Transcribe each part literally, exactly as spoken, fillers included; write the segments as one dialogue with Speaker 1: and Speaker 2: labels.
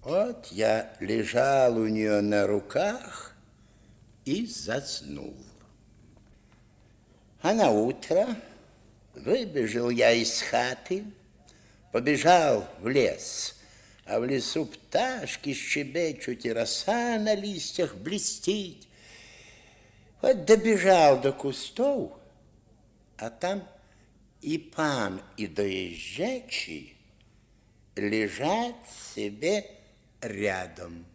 Speaker 1: Вот я лежал у нее на руках и заснул. А на утро выбежал я из хаты, побежал в лес, а в лесу пташки щебечут, и роса на листьях блестит. Вот добежал до кустов, а там и пан, и доезжачий лежат себе рядом.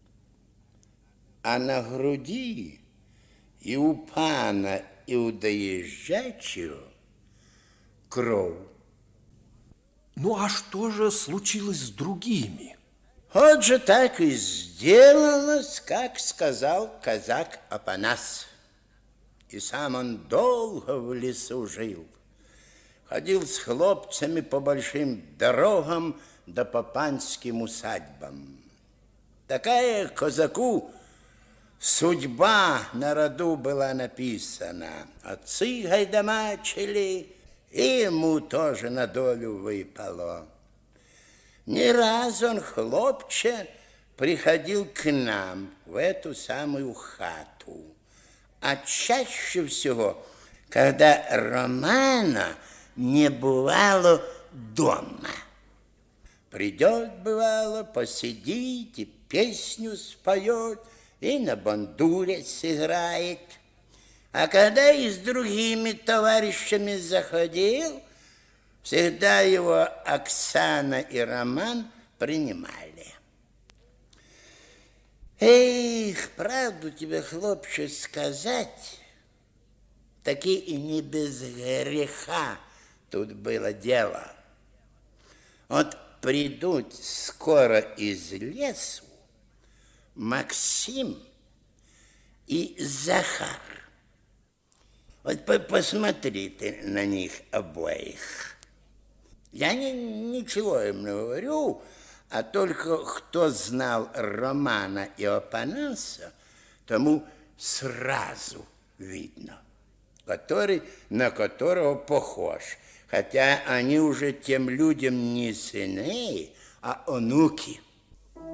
Speaker 1: А на груди и у пана, и у доезжачего кровь.
Speaker 2: Ну, а что же случилось с другими?
Speaker 1: Вот же так и сделалось, как сказал казак Апанас. И сам он долго в лесу жил. Ходил с хлопцами по большим дорогам да по панским усадьбам. Такая казаку судьба на роду была написана. Отцы гайдамачили, и ему тоже на долю выпало. Не раз он, хлопче, приходил к нам в эту самую хату. А чаще всего, когда Романа не бывало дома. Придет, бывало, посидит и песню споет, и на бандуре сыграет. А когда и с другими товарищами заходил, всегда его Оксана и Роман принимали. Эх, правду тебе, хлопче, сказать, таки и не без греха тут было дело. Вот придут скоро из лесу Максим и Захар. Вот посмотри ты на них обоих. Я ни, ничего им не говорю, а только кто знал Романа и Апанаса, тому сразу видно, который на которого похож, хотя они уже тем людям не сыны, а онуки.